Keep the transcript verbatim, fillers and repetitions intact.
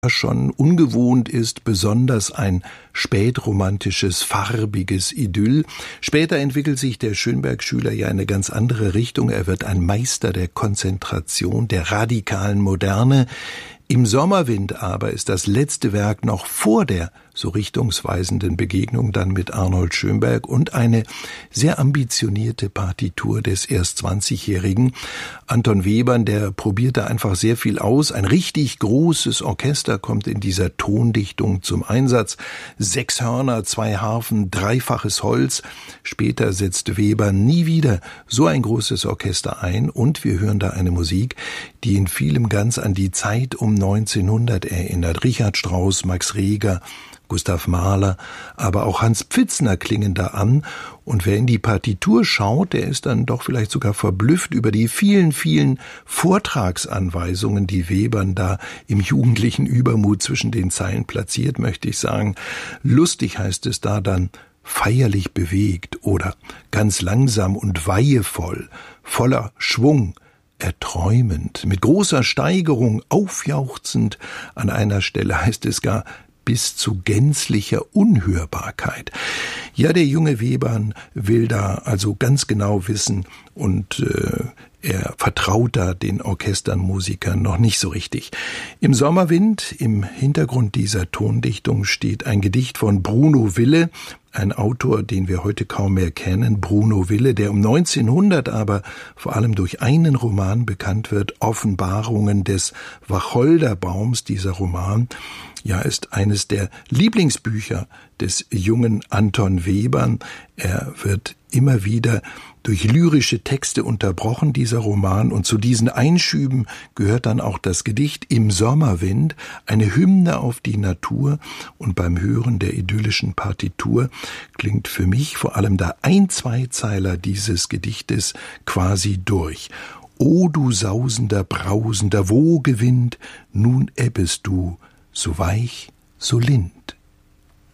schon ungewohnt ist, besonders ein spätromantisches, farbiges Idyll. Später entwickelt sich der Schönberg-Schüler ja in eine ganz andere Richtung. Er wird ein Meister der Konzentration, der radikalen Moderne. Im Sommerwind aber ist das letzte Werk noch vor der so richtungsweisenden Begegnung dann mit Arnold Schönberg und eine sehr ambitionierte Partitur des erst zwanzigjährigen Anton Webern, der probierte einfach sehr viel aus. Ein richtig großes Orchester kommt in dieser Tondichtung zum Einsatz. Sechs Hörner, zwei Harfen, dreifaches Holz. Später setzt Weber nie wieder so ein großes Orchester ein und wir hören da eine Musik, die in vielem ganz an die Zeit um neunzehnhundert erinnert. Richard Strauss, Max Reger, Gustav Mahler, aber auch Hans Pfitzner klingen da an. Und wer in die Partitur schaut, der ist dann doch vielleicht sogar verblüfft über die vielen, vielen Vortragsanweisungen, die Webern da im jugendlichen Übermut zwischen den Zeilen platziert, möchte ich sagen. Lustig heißt es da dann, feierlich bewegt oder ganz langsam und weihevoll, voller Schwung, erträumend, mit großer Steigerung, aufjauchzend. An einer Stelle heißt es gar, bis zu gänzlicher Unhörbarkeit. Ja, der junge Webern will da also ganz genau wissen und äh, er vertraut da den Orchestermusikern noch nicht so richtig. Im Sommerwind, im Hintergrund dieser Tondichtung steht ein Gedicht von Bruno Wille, ein Autor, den wir heute kaum mehr kennen, Bruno Wille, der um neunzehnhundert aber vor allem durch einen Roman bekannt wird, Offenbarungen des Wacholderbaums. Dieser Roman, ja, ist eines der Lieblingsbücher des jungen Anton Webern. Er wird immer wieder durch lyrische Texte unterbrochen, dieser Roman, und zu diesen Einschüben gehört dann auch das Gedicht Im Sommerwind, eine Hymne auf die Natur, und beim Hören der idyllischen Partitur klingt für mich vor allem der Ein-Zweizeiler dieses Gedichtes quasi durch. O du sausender, brausender Wogewind, nun ebbest du, so weich, so lind.